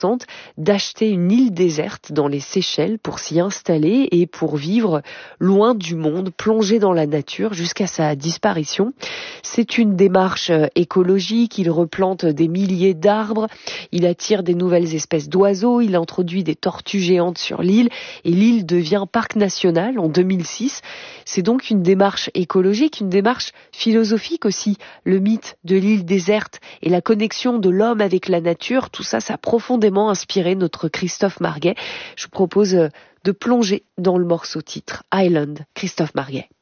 tente d'acheter une île déserte dans les Seychelles pour s'y installer et pour vivre loin du monde, plongé dans la nature jusqu'à sa disparition. C'est une démarche écologique, il replante des milliers d'arbres, il attire des nouvelles espèces d'oiseaux, il introduit des tortues géantes sur l'île et l'île devient parc national en 2006. C'est donc une démarche écologique, une démarche philosophique aussi. Le mythe de l'île déserte et la connexion de l'homme avec la nature, tout ça, ça a profondément inspiré notre Christophe Marguet. Je vous propose de plonger dans le morceau titre Island, Christophe Marguet.